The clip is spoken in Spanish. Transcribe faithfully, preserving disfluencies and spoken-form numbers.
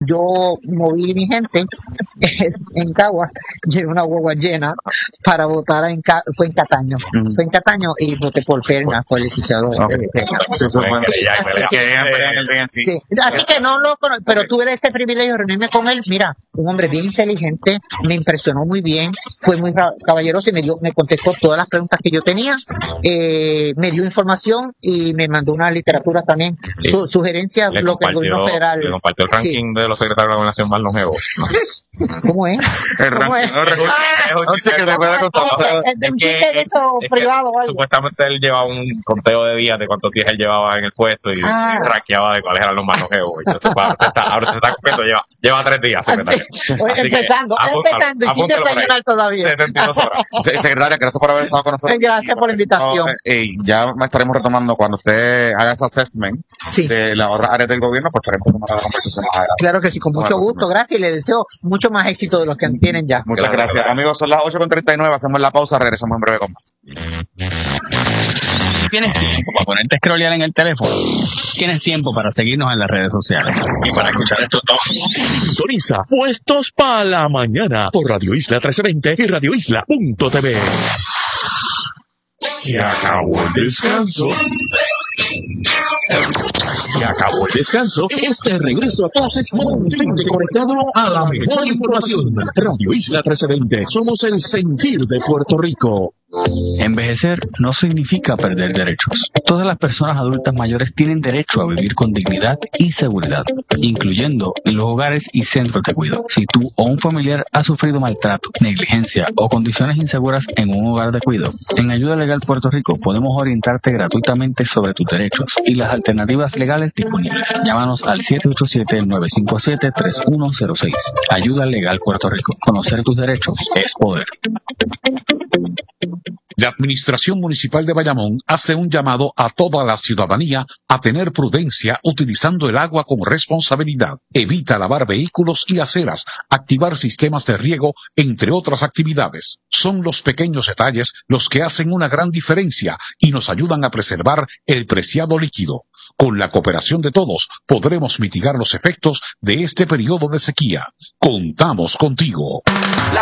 yo moví mi gente en Cagua, llevé una guagua llena para votar en Ca- fue en Cataño, mm. fue en Cataño y voté por Perna, por el licenciado okay. de Perna. Sí, sí. Así que no lo conozco, pero tuve ese privilegio de reunirme con él. Mira, un hombre bien inteligente, me impresionó muy bien, fue muy caballeroso y me dio, me contestó todas las preguntas que yo tenía, eh, me dio información y me mandó una literatura también, sí. Su, sugerencias, lo que el gobierno federal. Le compartió el ranking sí. de los secretarios de la gobernación más longevos. ¿Cómo es? El ¿Cómo ranking. es? Es un chiste que te puede contar. Es un chiste de eso privado. Supuestamente él llevaba un conteo de días de cuántos días él llevaba en el puesto y, ah. y rankeaba de cuáles eran los más longevos. Entonces, ahora te está, ahora te está cumpliendo, lleva, lleva tres días, secretario. Oye, empezando, que, empezando y sin desayunar todavía. setenta y dos horas. Secretaria, gracias por haber estado con nosotros. Gracias por la invitación. No, eh, ya estaremos retomando cuando usted haga ese assessment sí. de las otras áreas del gobierno, pues estaremos tomando la conversación más adelante. Claro que sí, con mucho gusto, gracias y le deseo mucho más éxito de los que tienen ya. Muchas gracias, gracias. Amigos, son las ocho con treinta y nueve, hacemos la pausa, regresamos en breve con más. ¿Tienes tiempo para ponerte a scrollear en el teléfono? ¿Tienes tiempo para seguirnos en las redes sociales? Y para escuchar estos dos. Sintoniza Puestos para la Mañana por Radio Isla trece veinte y radio isla punto t v. Se acabó el descanso. Se acabó el descanso. Este regreso a clases mantente conectado a la mejor información. Radio Isla trece veinte. Somos el sentir de Puerto Rico. Envejecer no significa perder derechos. Todas las personas adultas mayores tienen derecho a vivir con dignidad y seguridad, incluyendo en los hogares y centros de cuidado. Si tú o un familiar ha sufrido maltrato, negligencia o condiciones inseguras en un hogar de cuidado, en Ayuda Legal Puerto Rico podemos orientarte gratuitamente sobre tus derechos y las alternativas legales disponibles. Llámanos al siete ocho siete, nueve cinco siete, tres uno cero seis. Ayuda Legal Puerto Rico. Conocer tus derechos es poder. La Administración Municipal de Bayamón hace un llamado a toda la ciudadanía a tener prudencia utilizando el agua con responsabilidad. Evita lavar vehículos y aceras, activar sistemas de riego, entre otras actividades. Son los pequeños detalles los que hacen una gran diferencia y nos ayudan a preservar el preciado líquido. Con la cooperación de todos, podremos mitigar los efectos de este periodo de sequía. Contamos contigo.